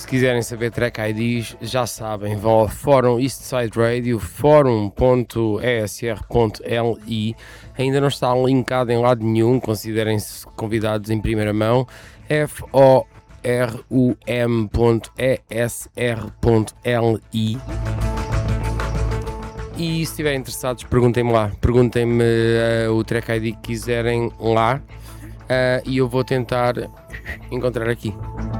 quiserem saber track IDs, já sabem, vão ao Fórum Eastside Radio, forum.esr.li. Ainda não está linkado em lado nenhum, considerem-se convidados em primeira mão. forum.esr.li. E se estiverem interessados, perguntem-me lá, perguntem-me o track ID que quiserem lá, e eu vou tentar encontrar aqui.